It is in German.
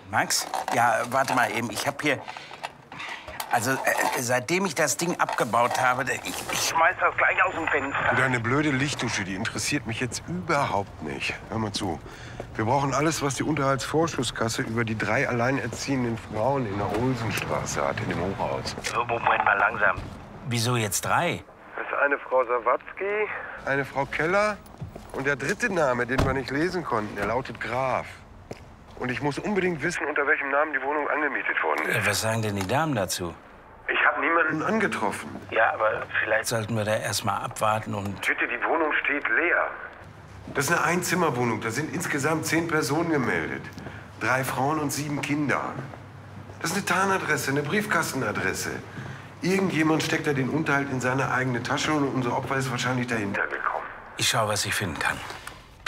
Max? Ja, warte mal eben. Ich habe hier... Also, seitdem ich das Ding abgebaut habe, ich schmeiß das gleich aus dem Fenster. Deine blöde Lichtdusche, die interessiert mich jetzt überhaupt nicht. Hör mal zu. Wir brauchen alles, was die Unterhaltsvorschusskasse über die 3 alleinerziehenden Frauen in der Olsenstraße hat, in dem Hochhaus. Moment mal langsam. Wieso jetzt 3? Das ist eine Frau Sawatzki, eine Frau Keller und der dritte Name, den wir nicht lesen konnten, der lautet Graf. Und ich muss unbedingt wissen, unter welchem Namen die Wohnung angemietet worden ist. Was sagen denn die Damen dazu? Ich habe niemanden angetroffen. Ja, aber vielleicht sollten wir da erst mal abwarten und... Bitte, die Wohnung steht leer. Das ist eine Einzimmerwohnung. Da sind insgesamt 10 Personen gemeldet. 3 Frauen und 7 Kinder. Das ist eine Tarnadresse, eine Briefkastenadresse. Irgendjemand steckt da den Unterhalt in seine eigene Tasche und unser Opfer ist wahrscheinlich dahinter gekommen. Ich schaue, was ich finden kann.